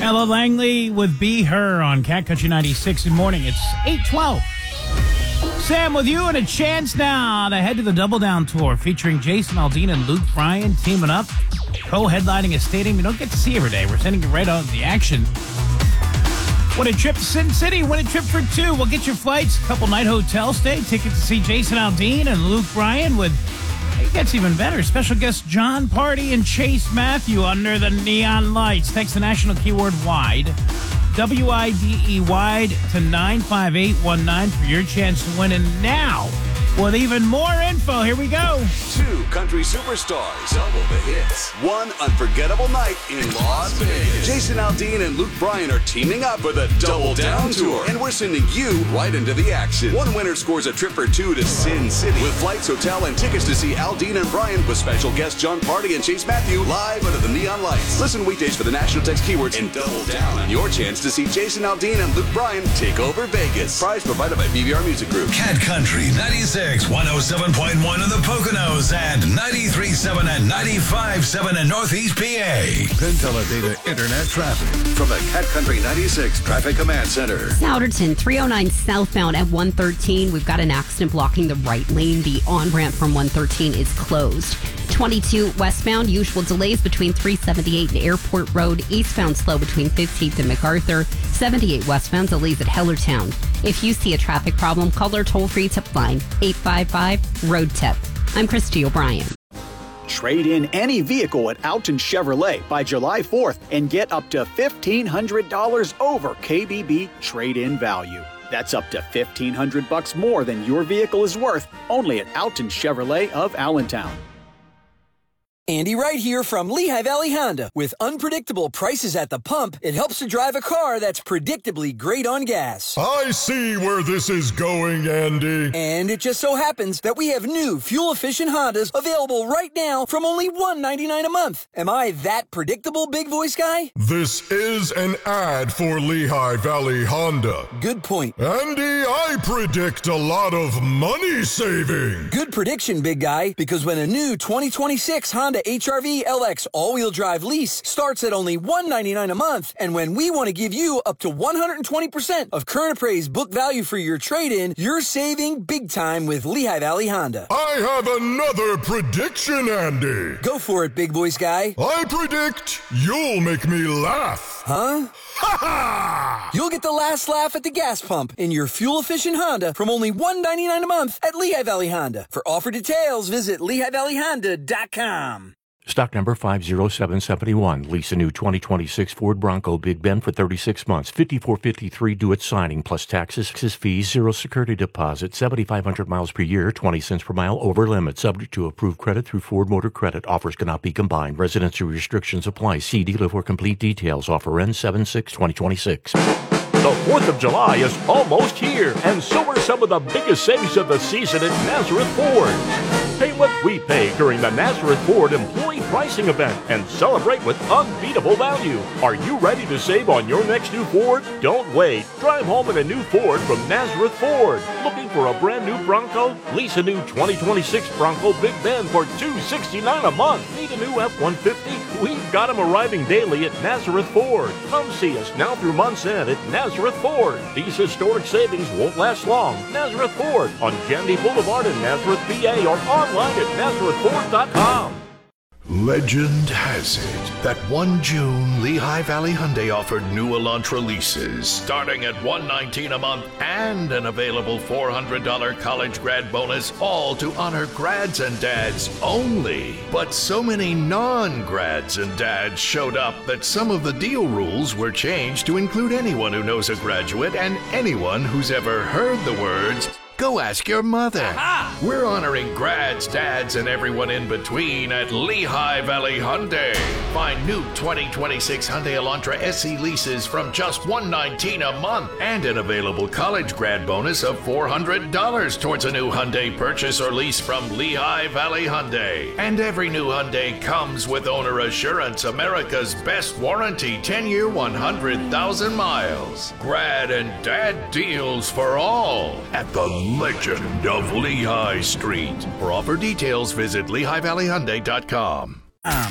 Ella Langley with Be Her on Cat Country 96. Good morning. It's 8:12. Sam with you, and a chance now to head to the Double Down Tour featuring Jason Aldean and Luke Bryan teaming up, co-headlining a stadium you don't get to see every day. We're sending you right on the action. Win a trip to Sin City. Win a trip for two. We'll get your flights, a couple night hotel stay, tickets to see Jason Aldean and Luke Bryan with, it gets even better, special guests John Party and Chase Matthew under the neon lights. Text the national keyword WIDE, W-I-D-E, WIDE to 95819 for your chance to win. And now, with even more info, here we go. Two country superstars, double the hits, one unforgettable night in Las Vegas. Jason Aldean and Luke Bryan are teaming up for the Double Down Tour, and we're sending you right into the action. One winner scores a trip for two to Sin City with flights, hotel, and tickets to see Aldean and Bryan with special guests John Party and Chase Matthew live under the neon lights. Listen weekdays for the national text keywords and double down on your chance to see Jason Aldean and Luke Bryan take over Vegas. Prize provided by BBR Music Group. Cat Country 96, 107.1 in the Poconos, and 93.7 and 95.7 in Northeast PA. Teledata Internet traffic from the Cat Country 96 Traffic Command Center. Souderton, 309 southbound at 113. We've got an accident blocking the right lane. The on-ramp from 113 is closed. 22 westbound, usual delays between 378 and Airport Road. Eastbound slow between 15th and MacArthur. 78 westbound, delays at Hellertown. If you see a traffic problem, call our toll-free tip line, 855-ROAD-TIP. I'm Christy O'Brien. Trade in any vehicle at Alton Chevrolet by July 4th and get up to $1,500 over KBB trade-in value. That's up to $1,500 more than your vehicle is worth, only at Alton Chevrolet of Allentown. Andy Wright here from Lehigh Valley Honda. With unpredictable prices at the pump, it helps to drive a car that's predictably great on gas. I see where this is going, Andy. And it just so happens that we have new fuel-efficient Hondas available right now from only $199 a month. Am I that predictable, big voice guy? This is an ad for Lehigh Valley Honda. Good point. Andy, I predict a lot of money saving. Good prediction, big guy, because when a new 2026 Honda HR-V LX all-wheel drive lease starts at only $199 a month, and when we want to give you up to 120% of current appraised book value for your trade-in, you're saving big time with Lehigh Valley Honda. I have another prediction, Andy. Go for it, big voice guy. I predict you'll make me laugh. Huh? Ha ha! You'll get the last laugh at the gas pump in your fuel-efficient Honda from only $199 a month at Lehigh Valley Honda. For offer details, visit LehighValleyHonda.com. Stock number 50771. Lease a new 2026 Ford Bronco Big Bend for 36 months. $54.53 due at signing, plus taxes, fees, zero security deposit, 7,500 miles per year, 20 cents per mile over limit. Subject to approved credit through Ford Motor Credit. Offers cannot be combined. Residency restrictions apply. See dealer for complete details. Offer ends 7/6/2026. The 4th of July is almost here, and so are some of the biggest savings of the season at Nazareth Ford. Pay what we pay during the Nazareth Ford Employee Pricing Event and celebrate with unbeatable value. Are you ready to save on your next new Ford? Don't wait. Drive home in a new Ford from Nazareth Ford. Looking for a brand new Bronco? Lease a new 2026 Bronco Big Bend for $269 a month. Need a new F-150? We've got them arriving daily at Nazareth Ford. Come see us now through month's end at Nazareth Ford. These historic savings won't last long. Nazareth Ford on Gandy Boulevard in Nazareth, PA, or online at NazarethFord.com. Legend has it that one June, Lehigh Valley Hyundai offered new Elantra leases starting at $119 a month and an available $400 college grad bonus, all to honor grads and dads only. But so many non-grads and dads showed up that some of the deal rules were changed to include anyone who knows a graduate and anyone who's ever heard the words, "Go ask your mother." Aha! We're honoring grads, dads, and everyone in between at Lehigh Valley Hyundai. Find new 2026 Hyundai Elantra SE leases from just $119 a month and an available college grad bonus of $400 towards a new Hyundai purchase or lease from Lehigh Valley Hyundai. And every new Hyundai comes with Owner Assurance, America's best warranty, 10-year, 100,000 miles. Grad and dad deals for all at the Legend of Lehigh Street. For offer details, visit LehighValleyHyundai.com.